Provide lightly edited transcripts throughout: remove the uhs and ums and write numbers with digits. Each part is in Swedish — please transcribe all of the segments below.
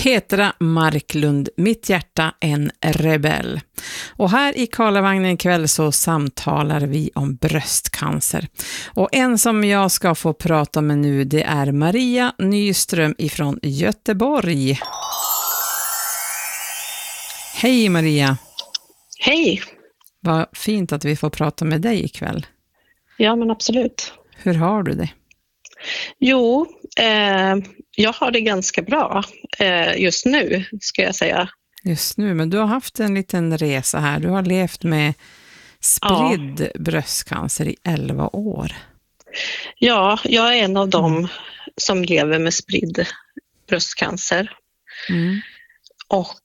Petra Marklund, mitt hjärta en rebell. Och här i Karlavagnen ikväll så samtalar vi om bröstcancer. Och en som jag ska få prata med nu, det är Maria Nyström ifrån Göteborg. Hej Maria. Hej. Vad fint att vi får prata med dig ikväll. Ja, men absolut. Hur har du det? Jo, jag har det ganska bra just nu, ska jag säga. Just nu, men du har haft en liten resa här. Du har levt med spridd bröstcancer i 11 år. Ja, jag är en av dem som lever med spridd bröstcancer. Mm. Och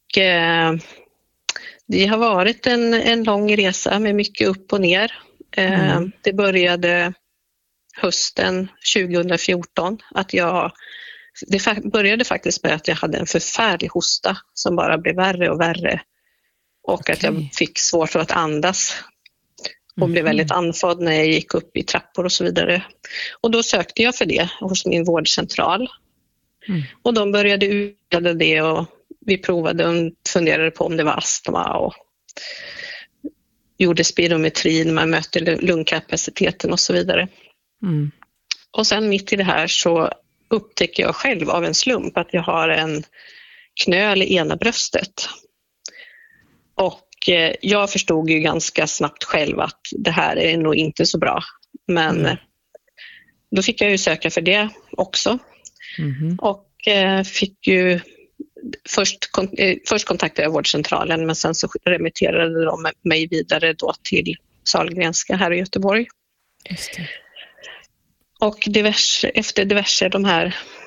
det har varit en lång resa med mycket upp och ner. Det började hösten 2014 det började faktiskt med att jag hade en förfärlig hosta som bara blev värre och värre och att jag fick svårt att andas och blev väldigt andfådd när jag gick upp i trappor och så vidare. Och då sökte jag för det hos min vårdcentral och de började utreda det och vi provade och funderade på om det var astma och gjorde spirometrin, man mötte lungkapaciteten och så vidare. Och sen mitt i det här så upptäcker jag själv av en slump att jag har en knöl i ena bröstet. Och jag förstod ju ganska snabbt själv att det här är nog inte så bra. Men då fick jag ju söka för det också. Och fick ju först kontaktade jag vårdcentralen men sen så remitterade de mig vidare då till Sahlgrenska här i Göteborg. Just det. Och efter diverse de här